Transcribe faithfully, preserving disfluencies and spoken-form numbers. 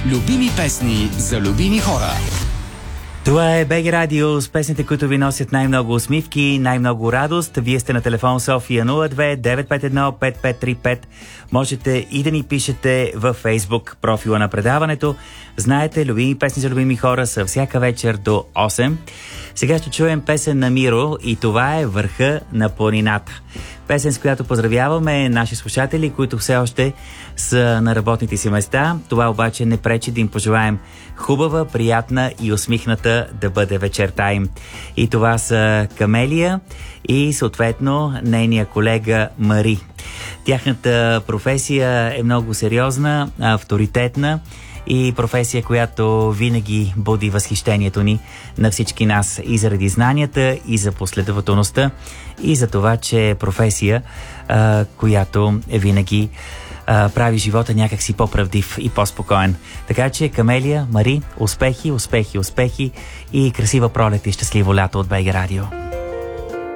Любими песни за любими хора. Това е БГ Радио с песните, които ви носят най-много усмивки, най-много радост. Вие сте на телефон София нула две девет пет едно пет пет три пет. Можете и да ни пишете във Фейсбук профила на предаването. Знаете, любими песни за любими хора са всяка вечер до осем. Сега ще чуем песен на Миро и това е Върха на планината. Песен, с която поздравяваме наши слушатели, които все още са на работните си места. Това обаче не пречи да им пожелаем хубава, приятна и усмихната да бъде вечерта им. И това са Камелия и съответно нейния колега Мари. Тяхната професия е много сериозна, авторитетна и професия, която винаги буди възхищението ни на всички нас и заради знанията, и за последователността, и за това, че е професия, а, която е винаги а, прави живота някакси по-правдив и по-спокоен. Така че, Камелия, Мари, успехи, успехи, успехи и красива пролет и щастливо лято от БГ Радио.